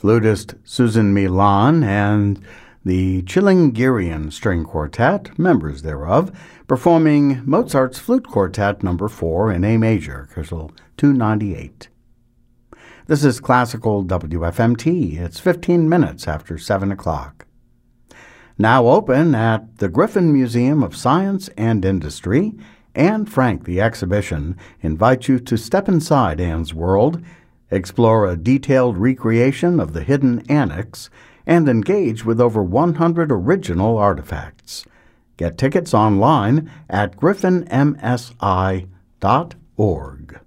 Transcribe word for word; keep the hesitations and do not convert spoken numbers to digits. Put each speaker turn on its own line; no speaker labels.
flutist Susan Milan and the Chilingirian String Quartet, members thereof, performing Mozart's Flute Quartet number four in A major, Köchel two ninety-eight. This is Classical W F M T. It's fifteen minutes after seven o'clock. Now open at the Griffin Museum of Science and Industry, Anne Frank the exhibition invites you to step inside Anne's world, explore a detailed recreation of the hidden annex, and engage with over one hundred original artifacts. Get tickets online at griffin m s i dot org.